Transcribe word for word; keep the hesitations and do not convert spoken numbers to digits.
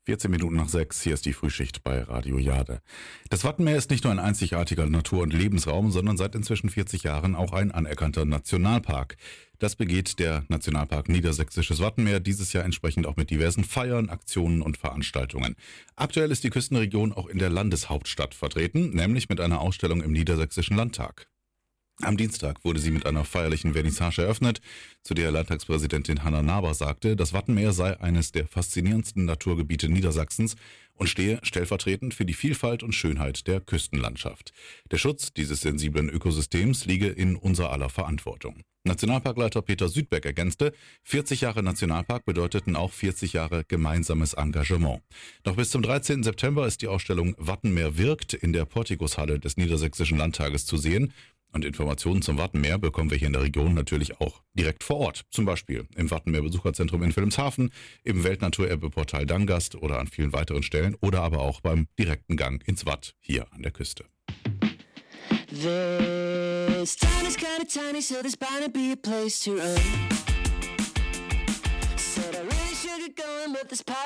vierzehn Minuten nach sechs, hier ist die Frühschicht bei Radio Jade. Das Wattenmeer ist nicht nur ein einzigartiger Natur- und Lebensraum, sondern seit inzwischen vierzig Jahren auch ein anerkannter Nationalpark. Das begeht der Nationalpark Niedersächsisches Wattenmeer dieses Jahr entsprechend auch mit diversen Feiern, Aktionen und Veranstaltungen. Aktuell ist die Küstenregion auch in der Landeshauptstadt vertreten, nämlich mit einer Ausstellung im Niedersächsischen Landtag. Am Dienstag wurde sie mit einer feierlichen Vernissage eröffnet, zu der Landtagspräsidentin Hanna Naber sagte, das Wattenmeer sei eines der faszinierendsten Naturgebiete Niedersachsens und stehe stellvertretend für die Vielfalt und Schönheit der Küstenlandschaft. Der Schutz dieses sensiblen Ökosystems liege in unser aller Verantwortung. Nationalparkleiter Peter Südbeck ergänzte, vierzig Jahre Nationalpark bedeuteten auch vierzig Jahre gemeinsames Engagement. Noch bis zum dreizehnten September ist die Ausstellung Wattenmeer wirkt in der Portikushalle des Niedersächsischen Landtages zu sehen. Und Informationen zum Wattenmeer bekommen wir hier in der Region natürlich auch direkt vor Ort. Zum Beispiel im Wattenmeer-Besucherzentrum in Wilhelmshaven, im Weltnaturerbe-Portal Dangast oder an vielen weiteren Stellen oder aber auch beim direkten Gang ins Watt hier an der Küste. This town is kinda tiny, so there's bound to be a place to run. Said I really should get going, but this part